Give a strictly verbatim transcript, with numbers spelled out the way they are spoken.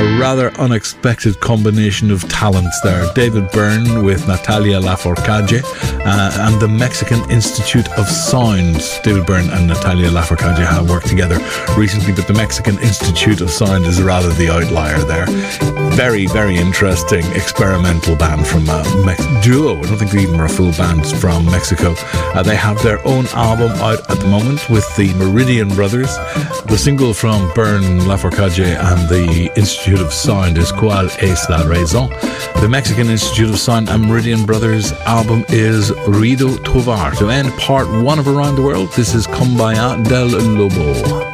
a rather unexpected combination of talents there. David Byrne with Natalia Lafourcade uh, and the Mexican Institute of Sound. David Byrne and Natalia Lafourcade have worked together recently, but the Mexican Institute of Sound is rather the outlier there. Very, very interesting experimental band from uh, Mex- duo. I don't think they even are a full band from Mexico. Uh, they have their own album out at the moment with the Meridian Brothers. The single from Byrne, Lafourcade and the Institute of Sound is Cuál es la razón. The Mexican Institute of Sound and Meridian Brothers album is Ruido Tovar. To end part one of Around the World, this is Kumbaya del Lobo.